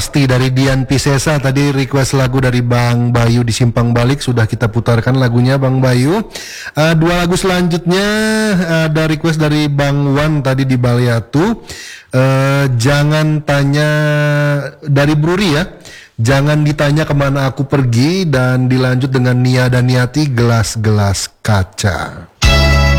Pasti dari Dian Pisesa tadi request lagu dari Bang Bayu di Simpang Balik, sudah kita putarkan lagunya Bang Bayu. Dua lagu selanjutnya ada request dari Bang Wan tadi di Baliatu. Jangan tanya dari Bruri ya. Jangan ditanya kemana aku pergi, dan dilanjut dengan Nia dan Niati, gelas-gelas kaca.